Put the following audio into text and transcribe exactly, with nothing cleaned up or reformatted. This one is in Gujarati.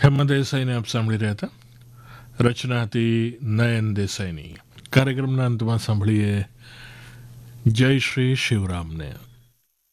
હેમંત દેસાઈને આપ સાંભળી રહ્યા હતા. રચના હતી નયન દેસાઈની. કાર્યક્રમના અંતમાં સાંભળીએ જય શ્રી શિવરામને.